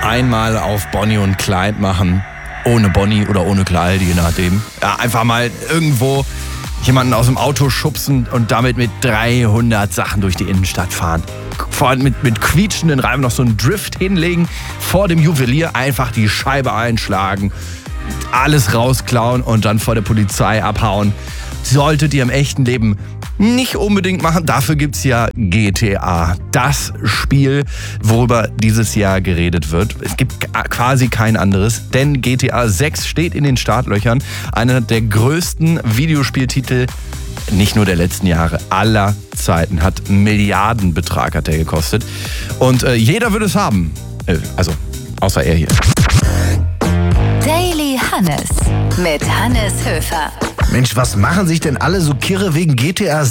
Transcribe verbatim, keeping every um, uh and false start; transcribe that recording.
einmal auf Bonnie und Clyde machen. Ohne Bonnie oder ohne Clyde, je nachdem. Ja, einfach mal irgendwo jemanden aus dem Auto schubsen und damit mit dreihundert Sachen durch die Innenstadt fahren. Vor allem mit, mit quietschenden Reifen noch so einen Drift hinlegen, vor dem Juwelier einfach die Scheibe einschlagen, alles rausklauen und dann vor der Polizei abhauen. Solltet ihr im echten Leben nicht unbedingt machen. Dafür gibt's ja G T A. Das Spiel, worüber dieses Jahr geredet wird. Es gibt quasi kein anderes, denn G T A sechs steht in den Startlöchern. Einer der größten Videospieltitel, nicht nur der letzten Jahre, aller Zeiten. Hat einen Milliardenbetrag hat der gekostet. Und äh, jeder würde es haben. Äh, also, außer er hier. Daily Hannes mit Hannes Höfer. Mensch, was machen sich denn alle so kirre wegen G T A